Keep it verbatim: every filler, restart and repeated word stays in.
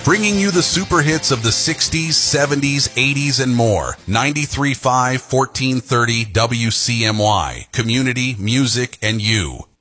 Bringing you the super hits of the sixties, seventies, eighties, and more. ninety-three point five, fourteen thirty W C M Y. Community, music, and you.